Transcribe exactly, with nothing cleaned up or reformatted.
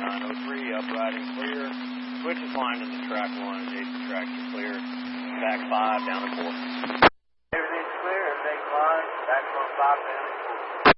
nine oh three, upright and clear. Switch is line into track one, adjacent track is clear. Back five, down to four. Everything's clear, everything's fine. Back on five, down to four.